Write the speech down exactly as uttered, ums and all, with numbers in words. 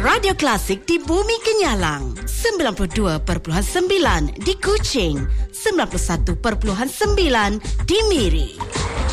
Radio Klasik di Bumi Kenyalang, sembilan puluh dua perpuluhan sembilan di Kuching, sembilan puluh satu perpuluhan sembilan di Miri.